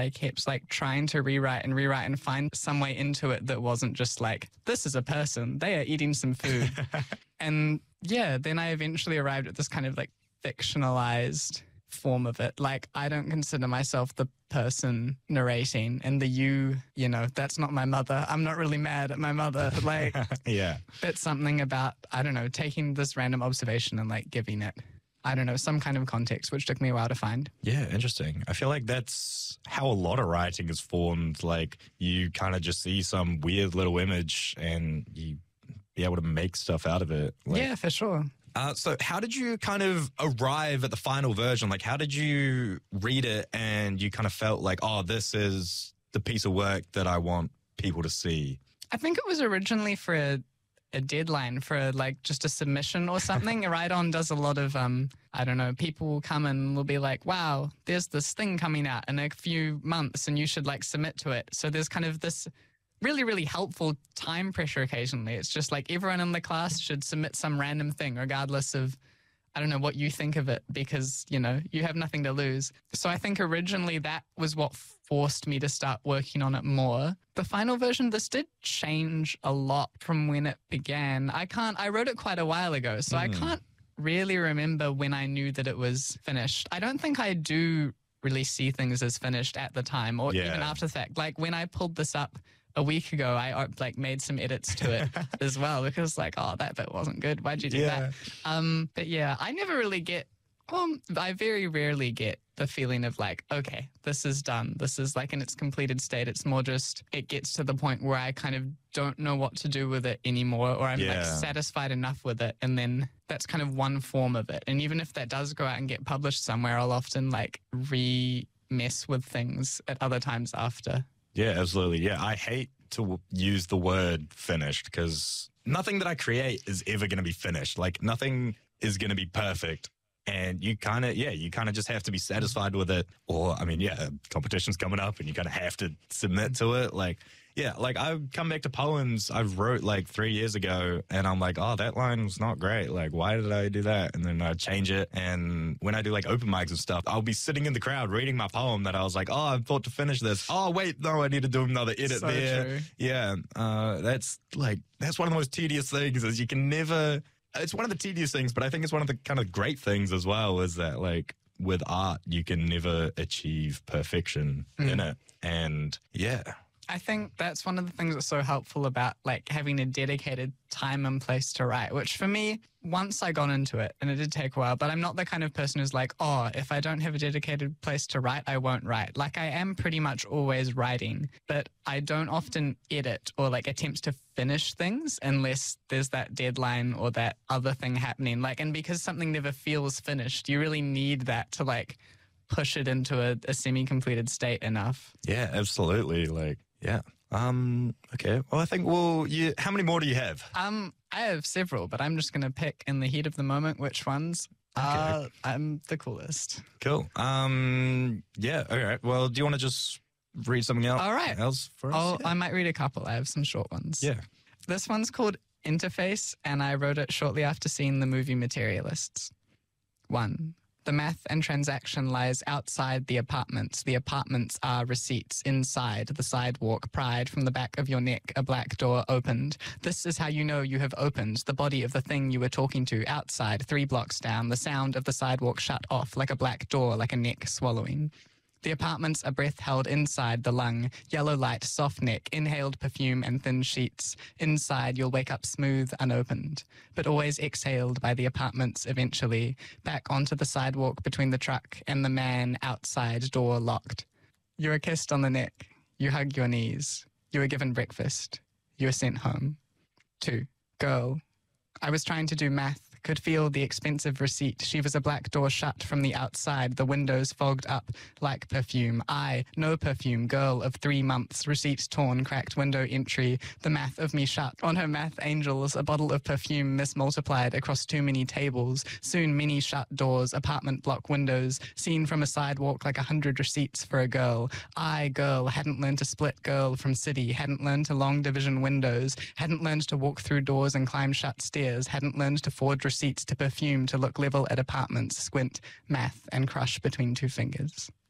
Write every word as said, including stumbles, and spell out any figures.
I kept like trying to rewrite and rewrite and find some way into it that wasn't just like, this is a person, they are eating some food. And yeah, then I eventually arrived at this kind of like fictionalized form of it. Like, I don't consider myself the person narrating, and the you, you know, that's not my mother. I'm not really mad at my mother. Like, yeah, it's something about, I don't know, taking this random observation and like giving it, I don't know, some kind of context, which took me a while to find. Yeah, interesting. I feel like that's how a lot of writing is formed. Like, you kind of just see some weird little image and you be able to make stuff out of it. Like, yeah, for sure. Uh, so how did you kind of arrive at the final version? Like, how did you read it and you kind of felt like, oh, this is the piece of work that I want people to see? I think it was originally for a, a deadline, for a, like just a submission or something. Ride On does a lot of, um, I don't know, people come and will be like, wow, there's this thing coming out in a few months and you should like submit to it. So there's kind of this really, really helpful time pressure occasionally. It's just like everyone in the class should submit some random thing regardless of, I don't know, what you think of it, because, you know, you have nothing to lose. So I think originally that was what forced me to start working on it more. The final version, this did change a lot from when it began. I can't, I wrote it quite a while ago, so mm. I can't really remember when I knew that it was finished. I don't think I do really see things as finished at the time or yeah. even after the fact. Like when I pulled this up a week ago, I like made some edits to it as well, because like, oh, that bit wasn't good. Why'd you do yeah. that? Um, but yeah, I never really get, well, I very rarely get the feeling of like, okay, this is done. This is like in its completed state. It's more just, it gets to the point where I kind of don't know what to do with it anymore, or I'm yeah. like satisfied enough with it. And then that's kind of one form of it. And even if that does go out and get published somewhere, I'll often like re-mess with things at other times after. Yeah, absolutely. Yeah, I hate to use the word finished because nothing that I create is ever going to be finished. Like, nothing is going to be perfect. And you kind of, yeah, you kind of just have to be satisfied with it. Or, I mean, yeah, competition's coming up and you kind of have to submit to it. Like, yeah, like I've come back to poems I wrote like three years ago and I'm like, oh, that line's not great. Like, why did I do that? And then I change it. And when I do like open mics and stuff, I'll be sitting in the crowd reading my poem that I was like, oh, I thought to finish this. Oh, wait, no, I need to do another edit so there. True. Yeah, uh, that's like, that's one of the most tedious things is you can never, it's one of the tedious things, but I think it's one of the kind of great things as well is that like with art, you can never achieve perfection mm. in it. And yeah. I think that's one of the things that's so helpful about like having a dedicated time and place to write, which for me, once I got into it, and it did take a while, but I'm not the kind of person who's like, oh, if I don't have a dedicated place to write, I won't write. Like I am pretty much always writing, but I don't often edit or like attempt to finish things unless there's that deadline or that other thing happening. Like, and because something never feels finished, you really need that to like push it into a, a semi-completed state enough. Yeah, absolutely. Like, yeah. Um, okay. Well, I think, well, you, how many more do you have? Um, I have several, but I'm just going to pick in the heat of the moment which ones okay. uh, I'm the coolest. Cool. Um, yeah. All right. Well, do you want to just read something else? All right. Else for us? Oh, yeah. I might read a couple. I have some short ones. Yeah. This one's called Interface, and I wrote it shortly after seeing the movie Materialists. One. The math and transaction lies outside the apartments. The apartments are receipts. Inside the sidewalk, pried from the back of your neck, a black door opened. This is how you know you have opened. The body of the thing you were talking to outside, three blocks down. The sound of the sidewalk shut off like a black door, like a neck swallowing. The apartments are breath held inside the lung. Yellow light, soft neck, inhaled perfume and thin sheets. Inside, you'll wake up smooth, unopened, but always exhaled by the apartments eventually. Back onto the sidewalk between the truck and the man outside, door locked. You are kissed on the neck. You hug your knees. You are given breakfast. You are sent home. Two. Girl. I was trying to do math. Could feel the expensive receipt. She was a black door shut from the outside, the windows fogged up like perfume. I, no perfume, girl of three months, receipt torn, cracked window entry, the math of me shut. On her math angels, a bottle of perfume mismultiplied across too many tables. Soon many shut doors, apartment block windows, seen from a sidewalk like a hundred receipts for a girl. I, girl, hadn't learned to split girl from city, hadn't learned to long division windows, hadn't learned to walk through doors and climb shut stairs, hadn't learned to forge receipts to perfume to look level at apartments, squint, math, and crush between two fingers.